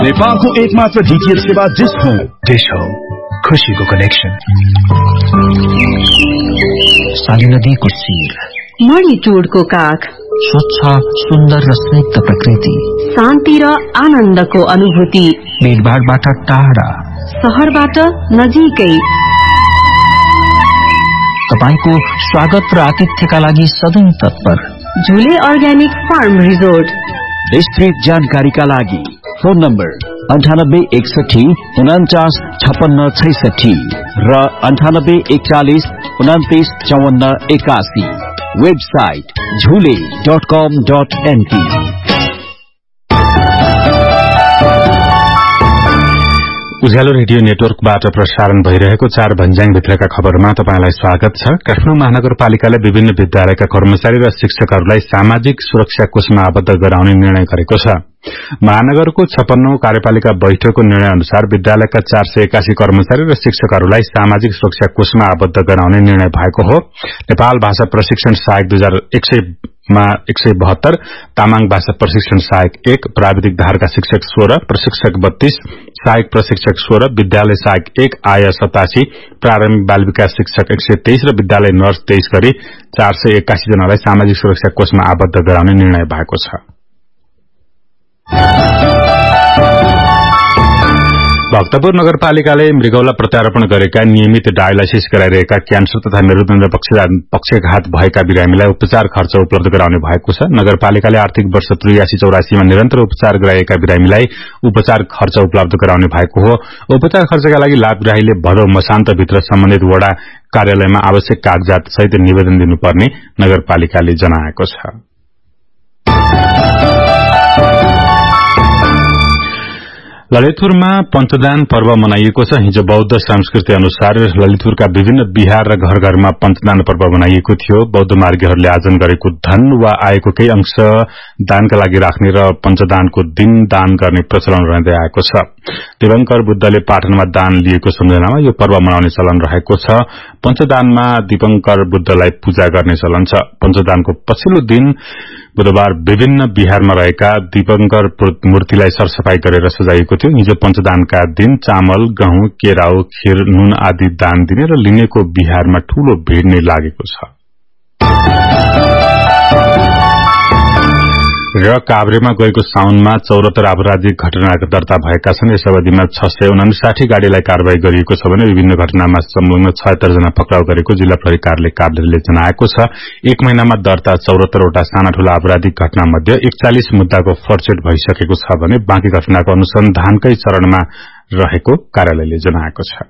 नेपालको एकमात्र डीटीएच सेवा डिश होम खुशीको कनेक्सन। साली नदीको शिर, मणिटुडको काख, स्वच्छ सुन्दर र स्निग्ध प्रकृति, शान्ति र आनन्दको अनुभूति, भीडभाडबाट टाढा, शहरबाट नजिकै। तपाईको स्वागत र आतिथ्यका लागि सधैं तत्पर झुले अर्ग्यानिक फार्म रिजोर्ट। विस्तृत जानकारीका लागि फोन नम्बर 9861495666 र 984129945181। वेबसाइट झुले.com.np। उज्यालो रेडियो नेटवर्कबाट प्रसारण भइरहेको 4 भन्ज्याङ भित्रका खबरमा तपाईंलाई स्वागत छ। काठमाडौँ महानगरपालिकाले विभिन्न विद्यालयका कर्मचारी र शिक्षकहरूलाई सामाजिक सुरक्षा कोषमा आबद्ध गराउने निर्णय गरेको छ। महानगरको 56औं कार्यपालिका बैठकको निर्णय अनुसार विद्यालयका 481 कर्मचारी र शिक्षकहरूलाई सामाजिक सुरक्षा कोषमा आबद्ध गराउने निर्णय भएको हो। नेपाल भाषा प्रशिक्षण सहायक 172, तामाङ भाषा प्रशिक्षण सहायक 1, प्राविधिक धारका शिक्षक 16, प्रशिक्षक 32, सहायक प्रशिक्षक 16, विद्यालय सहायक 1, आय 87, प्रारम्भिक बाल विकास शिक्षक 123 र विद्यालय नर्स 23 गरी 481 जनालाई सामाजिक सुरक्षा कोषमा आबद्ध गराउने निर्णय भएको छ। भक्तपुर नगरपालिकाले मृगौला प्रत्यारोपण गरेका नियमित डायलाइसिस गराइरहेका क्यान्सर तथा मेरुदण्ड पक्षघात भएका बिरामीलाई उपचार खर्च उपलब्ध गराउने भएको छ। नगरपालिकाले आर्थिक वर्ष 83-84 मा निरन्तर उपचार गराएका बिरामीलाई उपचार खर्च उपलब्ध गराउने भएको हो। उपचार खर्चका लागि लाभग्राहीले भदौ मसान्तभित्र सम्बन्धित वडा कार्यालयमा आवश्यक कागजात सहित निवेदन दिनुपर्ने नगरपालिकाले जनाएको छ। ललितपुरमा पञ्चदान पर्व मनाइएको छ। हिजो बौद्ध संस्कृति अनुसार ललितपुरका विभिन्न बिहार र घर घरमा पञ्चदान पर्व मनाइएको थियो। बौद्ध मार्गीहरूले आर्जन गरेको धन वा आएको केही अंश दानका लागि राख्ने र पञ्चदानको दिन दान गर्ने प्रचलन रहँदै आएको छ। दिवंकर बुद्धले पाटनमा दान लिएको सम्झनामा यो पर्व मनाउने चलन रहेको छ। पञ्चदानमा दिवंकर बुद्धलाई पूजा गर्ने चलन छ। पञ्चदानको पछिल्लो दिन बुधबार विभिन्न बिहारमा रहेका दिवंकर मूर्तिलाई सरसफाई गरेर सजाइएको थियो। हिजो पञ्चदानका दिन चामल, गहुँ, केराउ, खीर, नुन आदि दान दिने र लिनेको बिहारमा ठूलो भीड़ नै लागेको छ। र काभ्रेमा गएको साउनमा 74 आपराधिक घटना दर्ता भएका छन्। यस अवधिमा 659 गाड़ीलाई कारवाही गरिएको छ भने विभिन्न घटनामा संलग्न 76 जना पक्राउ गरेको जिल्ला प्रहरी कार्यालय काभ्रेले जनाएको छ। एक महिनामा दर्ता 74 वटा साना ठूला आपराधिक घटना मध्ये 41 मुद्दाको फर्चेट भइसकेको छ भने बाँकी घटनाको अनुसन्धानकै चरणमा रहेको कार्यालयले जनाएको छ।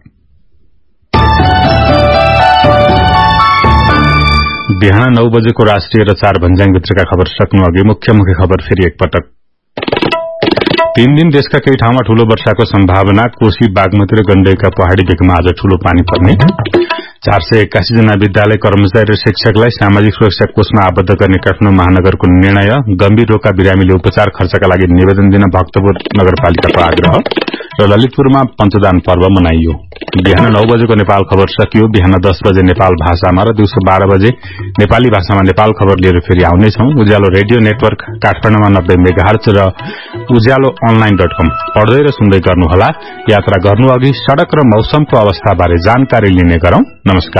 बिहान 9 बजेको राष्ट्रिय र 4 भन्ज्याङ भित्रका खबर सक्नु अघि मुख्य खबर फेरि एकपटक। 3 दिन देशका केही ठाउँमा ठूलो वर्षाको सम्भावना। कोशी, बागमती र गण्डकीका पहाड़ी भेगमा आज ठूलो पानी पर्ने। 481 जना विद्यालय कर्मचारी र शिक्षकलाई सामाजिक सुरक्षा कोषमा आबद्ध गर्ने काठमाडौँ महानगरको निर्णय। गम्भीर रोगका बिरामीले उपचार खर्चका लागि निवेदन दिन भक्तपुर नगरपालिकाको आग्रह। र ललितपुरमा पञ्चदान पर्व मनाइयो। बिहान 9 बजेको नेपाल खबर सकियो। बिहान 10 बजे नेपाल भाषामा र दिउँसो 12 बजे नेपाली भाषामा नेपाल खबर लिएर फेरि आउनेछौं। उज्यालो रेडियो नेटवर्क काठमाडौँमा 90 मेगाहर्ज र उज्यालो online.com पढ्दै र सुन्दै गर्नुहोला। यात्रा गर्नु अघि सड़क र मौसमको अवस्थाबारे जानकारी लिने गरौं। नमस्कार।